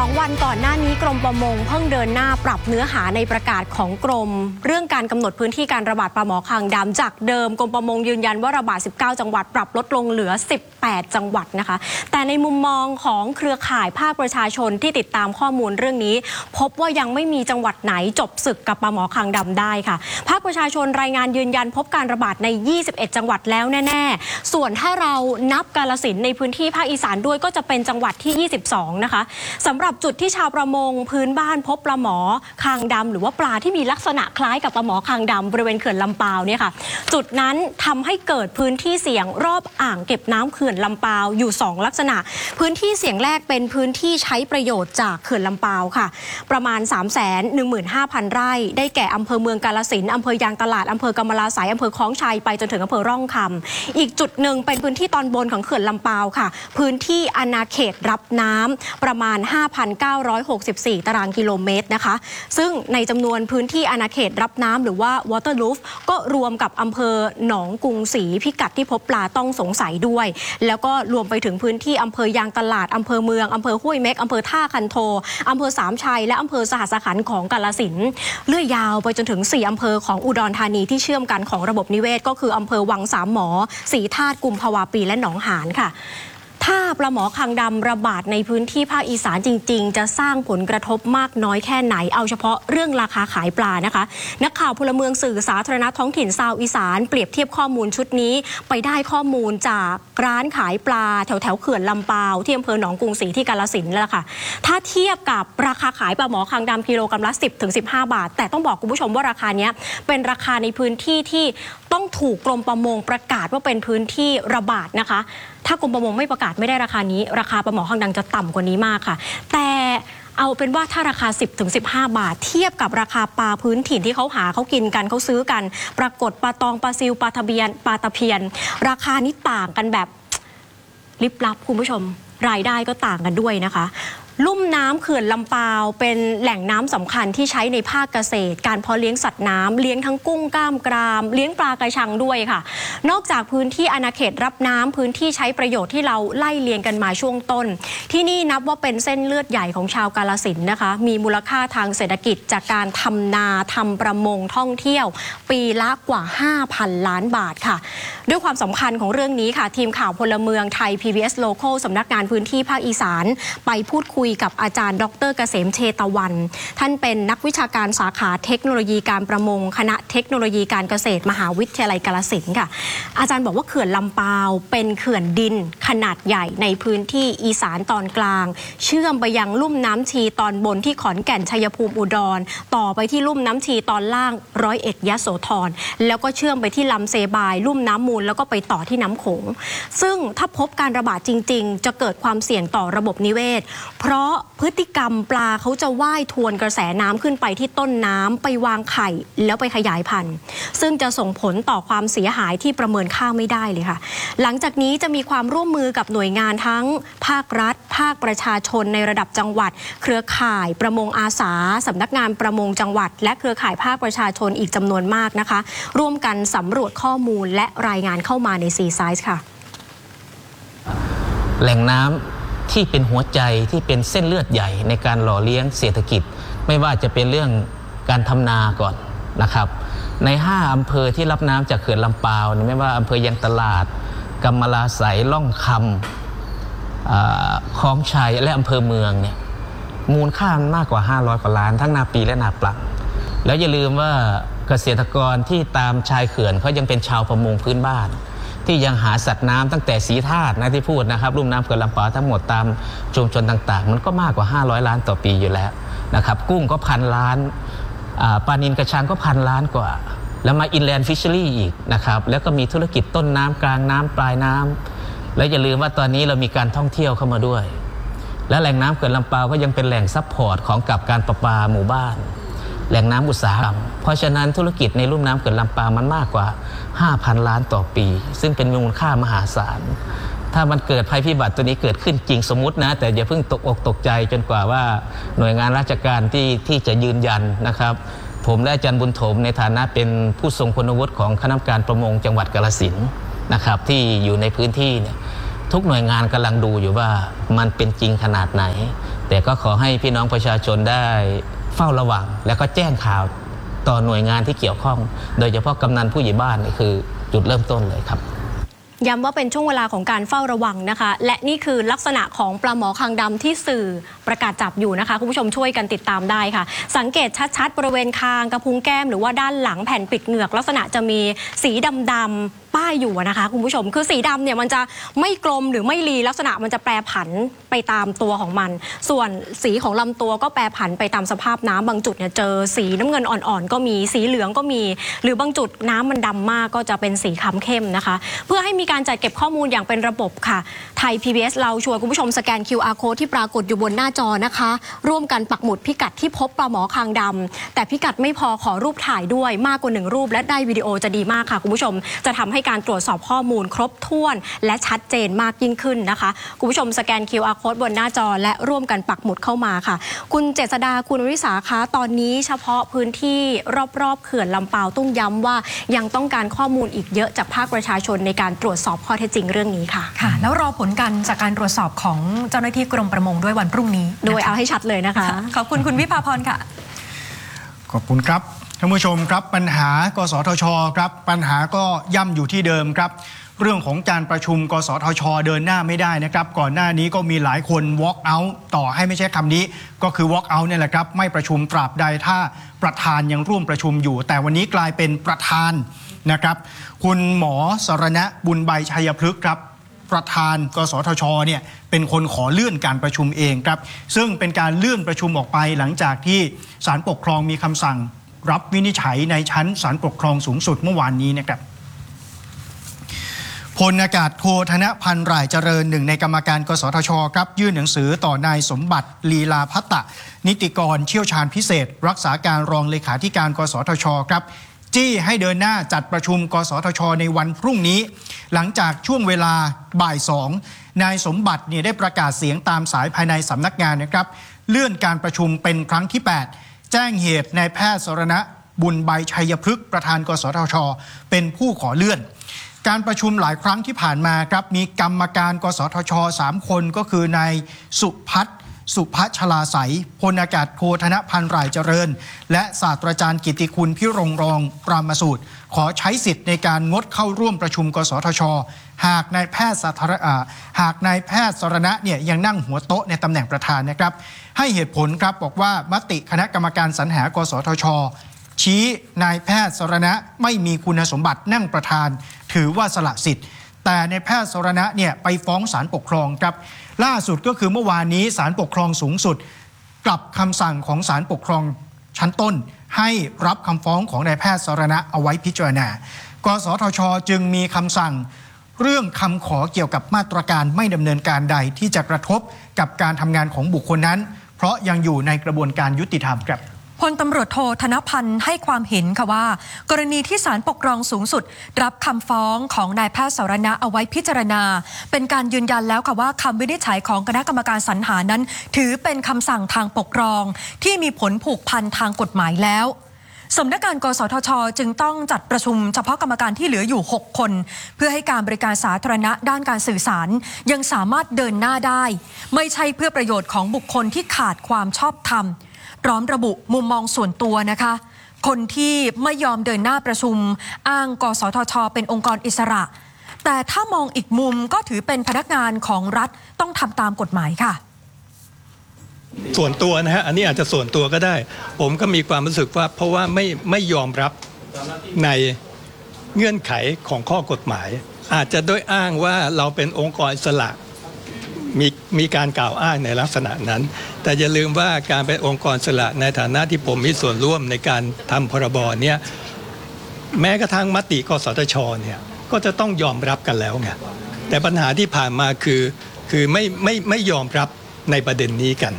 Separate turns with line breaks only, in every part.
2 วันก่อนหน้านี้กรมประมงเพิ่งเดินหน้าปรับเนื้อหาในประกาศของกรมเรื่องการกำหนดพื้นที่การระบาดปลาหมอคางดำจากเดิมกรมประมงยืนยันว่าระบาด19 จังหวัดปรับลดลงเหลือ18 จังหวัดนะคะแต่ในมุมมองของเครือข่ายภาคประชาชนที่ติดตามข้อมูลเรื่องนี้พบว่ายังไม่มีจังหวัดไหนจบศึกกับปลาหมอคางดำได้ค่ะภาคประชาชนรายงานยืนยันพบการระบาดใน21 จังหวัดแล้วแน่ๆส่วนถ้าเรานับกาฬสินธุ์ในพื้นที่ภาคอีสานด้วยก็จะเป็นจังหวัดที่22นะคะสำหรับจุดที่ชาวประมงพื้นบ้านพบปลาหมอคางดำหรือว่าปลาที่มีลักษณะคล้ายกับปลาหมอคางดำบริเวณเขื่อนลำปาวเนี่ยค่ะจุดนั้นทำให้เกิดพื้นที่เสี่ยงรอบอ่างเก็บน้ำเขื่อนลำปาวอยู่2ลักษณะพื้นที่เสี่ยงแรกเป็นพื้นที่ใช้ประโยชน์จากเขื่อนลำปาวค่ะประมาณ 315,000 ไร่ได้แก่อำเภอเมืองกาฬสินธุ์อำเภอยางตลาดอำเภอกำมะลาไสยอำเภอคล้องชัยไปจนถึงอำเภอร่องคำอีกจุดหนึ่งเป็นพื้นที่ตอนบนของเขื่อนลำปาวค่ะพื้นที่อาณาเขตรับน้ำประมาณ 5,964 ตารางกิโลเมตรนะคะซึ่งในจำนวนพื้นที่อาณาเขตรับน้ำหรือว่า Waterloof ก็รวมกับอำเภอหนองกรุงศรีพิกัดที่พบปลาต้องสงสัยด้วยแล้วก็รวมไปถึงพื้นที่อำเภอยางตลาดอำเภอเมืองอำเภอห้วยเม็กอำเภอท่าคันโทอำเภอสามชัยและอำเภอสหัสขันธ์ของกาฬสินธุ์เลื่อยยาวไปจนถึง4อำเภอของอุดรธานีที่เชื่อมกันของระบบนิเวศก็คืออำเภอวังสามหมอศรีธาตุกุมภาวะปีและหนองหานค่ะถ้าปลาหมอคางดำระบาดในพื้นที่ภาคอีสานจริงๆจะสร้างผลกระทบมากน้อยแค่ไหนเอาเฉพาะเรื่องราคาขายปลานะคะนักข่าวพลเมืองสื่อสาธารณะท้องถิ่นชาวอีสานเปรียบเทียบข้อมูลชุดนี้ไปได้ข้อมูลจากร้านขายปลาแถวเขื่อนลำปาวที่อำเภอหนองกรุงศรีที่กาฬสินธุ์แล้วค่ะถ้าเทียบกับราคาขายปลาหมอคางดำกิโลกรัมละ10-15 บาทแต่ต้องบอกคุณผู้ชมว่าราคานี้เป็นราคาในพื้นที่ที่ต้องถูกกรมประมงประกาศว่าเป็นพื้นที่ระบาดนะคะถ้ากรมประมงไม่ประกาศไม่ได้ราคานี้ราคาปลาหมอคางดำจะต่ำกว่านี้มากค่ะแต่เอาเป็นว่าถ้าราคา10-15 บาทเทียบกับราคาปลาพื้นถิ่นที่เขาหาเขากินกันเขาซื้อกันปรากฏปลาตองปลาซิวปลาตะเพียนราคานี้ต่างกันแบบลิบลับคุณผู้ชมรายได้ก็ต่างกันด้วยนะคะลุ่มน้ำเขื่อนลำปาวเป็นแหล่งน้ำสำคัญที่ใช้ในภาคเกษตรการเพาะเลี้ยงสัตว์น้ำเลี้ยงทั้งกุ้งกล้ามกรามเลี้ยงปลากระชังด้วยค่ะนอกจากพื้นที่อาณาเขตรับน้ำพื้นที่ใช้ประโยชน์ที่เราไล่เลียงกันมาช่วงต้นที่นี่นับว่าเป็นเส้นเลือดใหญ่ของชาวกาฬสินธุ์นะคะมีมูลค่าทางเศรษฐกิจจากการทำนาทำประมงท่องเที่ยวปีละกว่า 5,000 ล้านบาทค่ะด้วยความสำคัญของเรื่องนี้ค่ะทีมข่าวพลเมืองไทย PBS Local สำนักงานพื้นที่ภาคอีสานไปพูดคุยกับอาจารย์ดร.เกษมเชตวันท่านเป็นนักวิชาการสาขาเทคโนโลยีการประมงคณะเทคโนโลยีการเกษตรมหาวิทยาลัยกาฬสินธุ์ค่ะอาจารย์บอกว่าเขื่อนลำปาวเป็นเขื่อนดินขนาดใหญ่ในพื้นที่อีสานตอนกลางเชื่อมไปยังลุ่มน้ำชีตอนบนที่ขอนแก่นชัยภูมิอุดรต่อไปที่ลุ่มน้ำชีตอนล่าง101ยโสธรแล้วก็เชื่อมไปที่ลำเซบายลุ่มน้ำมูลแล้วก็ไปต่อที่น้ำโขงซึ่งถ้าพบการระบาดจริงๆจะเกิดความเสี่ยงต่อระบบนิเวศเพราะพฤติกรรมปลาเขาจะว่ายทวนกระแสน้ำขึ้นไปที่ต้นน้ำไปวางไข่แล้วไปขยายพันธุ์ซึ่งจะส่งผลต่อความเสียหายที่ประเมินค่าไม่ได้เลยค่ะหลังจากนี้จะมีความร่วมมือกับหน่วยงานทั้งภาครัฐภาคประชาชนในระดับจังหวัดเครือข่ายประมงอาสาสำนักงานประมงจังหวัดและเครือข่ายภาคประชาชนอีกจำนวนมากนะคะร่วมกันสำรวจข้อมูลและรายงานเข้ามาในซีไซส์ค่ะ
แหล่งน้ำที่เป็นหัวใจที่เป็นเส้นเลือดใหญ่ในการหล่อเลี้ยงเศรษฐกิจไม่ว่าจะเป็นเรื่องการทำนาก่อนนะครับใน5อำเภอที่รับน้ำจากเขื่อนลำปาวไม่ว่าอำเภอยางตลาดกำมะลาไสยล่องคำคลองชัยและอำเภอเมืองเนี่ยมูลค่ามากกว่า500 กว่าล้านทั้งนาปีและนาปลังแล้วอย่าลืมว่าเกษตรกรที่ตามชายเขื่อนเขายังเป็นชาวประมงพื้นบ้านที่ยังหาสัตว์น้ำตั้งแต่ศรีธาตุนะที่พูดนะครับลุ่มน้ำเขื่อนลำปาวทั้งหมดตามชุมชนต่างๆมันก็มากกว่า500 ล้านต่อปีอยู่แล้วนะครับกุ้งก็1,000 ล้านปลานิลกระชังก็1,000 ล้านกว่าแล้วมาอินแลนด์ฟิชเชอรี่อีกนะครับแล้วก็มีธุรกิจต้นน้ำกลางน้ำปลายน้ำและอย่าลืมว่าตอนนี้เรามีการท่องเที่ยวเข้ามาด้วยและแหล่งน้ำเขื่อนลำปาวก็ยังเป็นแหล่งซัพพอร์ตของกับการประปาหมู่บ้านแหล่งน้ำอุตสาหกรรมเพราะฉะนั้นธุรกิจในลุ่มน้ำเขื่อนลำปาวมันมากกว่า 5,000 ล้านต่อปีซึ่งเป็นมูลค่ามหาศาลถ้ามันเกิดภัยพิบัติตัวนี้เกิดขึ้นจริงสมมุตินะแต่อย่าเพิ่งตกอกตกใจจนกว่าว่าหน่วยงานราชการที่จะยืนยันนะครับผมและอาจารย์บุญถมในฐานะเป็นผู้ทรงคุณวุฒิของคณะกรรมการประมงจังหวัดกาฬสินธุ์นะครับที่อยู่ในพื้นที่เนี่ยทุกหน่วยงานกำลังดูอยู่ว่ามันเป็นจริงขนาดไหนแต่ก็ขอให้พี่น้องประชาชนได้เฝ้าระวังแล้วก็แจ้งข่าวต่อหน่วยงานที่เกี่ยวข้องโดยเฉพาะกำนันผู้ใหญ่บ้านนี่คือจุดเริ่มต้นเลยครับ
ย้ำว่าเป็นช่วงเวลาของการเฝ้าระวังนะคะและนี่คือลักษณะของปลาหมอคางดำที่สื่อประกาศจับอยู่นะคะคุณผู้ชมช่วยกันติดตามได้ค่ะสังเกตชัดๆบริเวณคางกระพุ้งแก้มหรือว่าด้านหลังแผ่นปิดเหงือกลักษณะจะมีสีดำๆป้ายอยู่นะคะคุณผู้ชมคือสีดำเนี่ยมันจะไม่กลมหรือไม่รีลักษณะมันจะแปรผันไปตามตัวของมันส่วนสีของลำตัวก็แปรผันไปตามสภาพน้ำบางจุดเนี่ยเจอสีน้ำเงินอ่อนๆก็มีสีเหลืองก็มีหรือบางจุดน้ำมันดำมากก็จะเป็นสีคล้ำเข้มนะคะเพื่อให้มีการจัดเก็บข้อมูลอย่างเป็นระบบค่ะไทย PBS เราชวนคุณผู้ชมสแกน QR Code ที่ปรากฏอยู่บนหน้าจอนะคะร่วมกันปักหมุดพิกัดที่พบปลาหมอคางดำแต่พิกัดไม่พอขอรูปถ่ายด้วยมากกว่า1รูปและได้วิดีโอจะดีมากค่ะคุณผู้ชมจะทำให้การตรวจสอบข้อมูลครบถ้วนและชัดเจนมากยิ่งขึ้นนะคะคุณผู้ชมสแกน QR Code บนหน้าจอและร่วมกันปักหมุดเข้ามาค่ะคุณเจษดาคุณวิสาคะตอนนี้เฉพาะพื้นที่รอบๆเขื่อนลำปาวต้องย้ำว่ายังต้องการข้อมูลอีกเยอะจากภาคประชาชนในการตรวจสอบข้อเท็จจริงเรื่องนี้ค่ะ
ค่ะแล้วรอผลการจากการตรวจสอบของเจ้าหน้าที่กรมประมงด้วยวันพรุ่งนี้
โดยเอาให้ชัดเลยนะคะ
ขอบคุณคุณวิภาพรค่ะ
ขอบคุณครับท่านผู้ชมครับปัญหากสทชครับปัญหาก็ย่ำอยู่ที่เดิมครับเรื่องของการประชุมกสทชเดินหน้าไม่ได้นะครับก่อนหน้านี้ก็มีหลายคน walk out ต่อให้ไม่ใช่คำนี้ก็คือ walk out เนี่ยแหละครับไม่ประชุมตราบใดถ้าประธานยังร่วมประชุมอยู่แต่วันนี้กลายเป็นประธานนะครับคุณหมอสรณะบุญใบชัยพฤกษ์ครับประธานกสทชเนี่ยเป็นคนขอเลื่อนการประชุมเองครับซึ่งเป็นการเลื่อนประชุมออกไปหลังจากที่ศาลปกครองมีคำสั่งรับวินิจฉัยในชั้นศาลปกครองสูงสุดเมื่อวานนี้นะครับพลอากาศโทธนพันธ์หร่ายเจริญหนึ่งในกรรมการกสทชครับยื่นหนังสือต่อนายสมบัติลีลาภัตตะนิติกรเชี่ยวชาญพิเศษรักษาการรองเลขาธิการกสทชครับจี้ให้เดินหน้าจัดประชุมกสทชในวันพรุ่งนี้หลังจากช่วงเวลาบ่าย2นายสมบัติเนี่ยได้ประกาศเสียงตามสายภายในสำนักงานนะครับเลื่อนการประชุมเป็นครั้งที่8แจ้งเหตุนายแพทย์สรณะบุญใบชัยพฤกษ์ประธานกสทชเป็นผู้ขอเลื่อนการประชุมหลายครั้งที่ผ่านมาครับมีกรรมการกสทช3คนก็คือนายสุพัชลาใสพลอากาศโทธนพันธ์หร่ายเจริญและศาสตราจารย์กิติคุณพิรงรองปรามสูตรขอใช้สิทธิ์ในการงดเข้าร่วมประชุมกสทชหากนายแพทย์สรณะเนี่ยยังนั่งหัวโต๊ะในตำแหน่งประธานนะครับให้เหตุผลครับบอกว่ามติคณะกรรมการสรรหากสทชชี้นายแพทย์สรณะไม่มีคุณสมบัตินั่งประธานถือว่าสละสิทธิ์แต่นายแพทย์สรณะเนี่ยไปฟ้องศาลปกครองครับล่าสุดก็คือเมื่อวานนี้ศาลปกครองสูงสุดกลับคำสั่งของศาลปกครองชั้นต้นให้รับคำฟ้องของนายแพทย์สรณะเอาไว้พิจารณากสทชจึงมีคำสั่งเรื่องคำขอเกี่ยวกับมาตรการไม่ดำเนินการใดที่จะกระทบกับการทำงานของบุคคลนั้นเพราะยังอยู่ในกระบวนการยุติธรรมครับ
พลตำรวจโทธนพันธ์ให้ความเห็นค่ะว่ากรณีที่ศาลปกครองสูงสุดรับคำฟ้องของนายแพทย์สรณะเอาไว้พิจารณาเป็นการยืนยันแล้วค่ะว่าคำวินิจฉัยของคณะกรรมการสรรหานั้นถือเป็นคำสั่งทางปกครองที่มีผลผูกพันทางกฎหมายแล้วสำนักงานกสทชจึงต้องจัดประชุมเฉพาะกรรมการที่เหลืออยู่6คนเพื่อให้การบริการสาธารณะด้านการสื่อสารยังสามารถเดินหน้าได้ไม่ใช่เพื่อประโยชน์ของบุคคลที่ขาดความชอบธรรมพร้อมระบุมุมมองส่วนตัวนะคะคนที่ไม่ยอมเดินหน้าประชุมอ้างกสทชเป็นองค์กรอิสระแต่ถ้ามองอีกมุมก็ถือเป็นพนักงานของรัฐต้องทำตามกฎหมายค่ะ
ส่วนตัวนะฮะอันนี้อาจจะส่วนตัวก็ได้ผมก็มีความรู้สึกว่าเพราะว่าไม่ยอมรับในเงื่อนไขของข้อกฎหมายอาจจะด้วยอ้างว่าเราเป็นองค์กรอิสระมีการกล่าวอ้างในลักษณะนั้นแต่อย่าลืมว่าการเป็นองค์กรอิสระในฐานะที่ผมมีส่วนร่วมในการทำพรบเนี่ยแม้กระทั่งมติกสทชเนี่ยก็จะต้องยอมรับกันแล้วไงแต่ปัญหาที่ผ่านมาคือไม่ยอมรับในประเด็นนี้กัน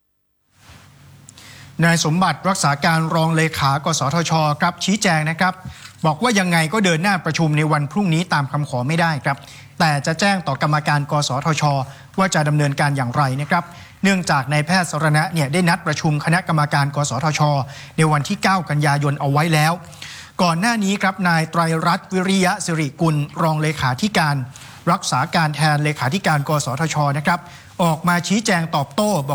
นายสมบัติรักษาการรองเลขากสทชครับชี้แจงนะครับบอกว่ายังไงก็เดินหน้าประชุมในวันพรุ่งนี้ตามคำขอไม่ได้ครับแต่จะแจ้งต่อกรรมการกสทชว่าจะดำเนินการอย่างไรนะครับเนื่องจากนายแพทย์สรณะเนี่ยได้นัดประชุมคณะกรรมการกสทชในวันที่9กันยายนเอาไว้แล้วก่อนหน้านี้ครับนายไตรรัตน์วิริยะสิริกุลรองเลขาธิการรักษาการแทนเลขาธิการกสทชนะครับออกมาชี้แจงตอบโต้